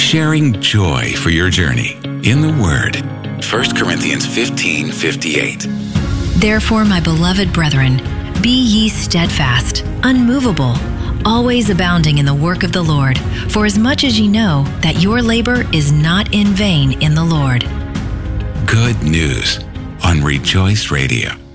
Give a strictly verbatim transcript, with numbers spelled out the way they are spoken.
sharing joy for your journey in the Word. First Corinthians fifteen fifty-eight. Therefore, my beloved brethren, be ye steadfast, unmovable, always abounding in the work of the Lord, for as much as ye know that your labor is not in vain in the Lord. Good news on Rejoice Radio.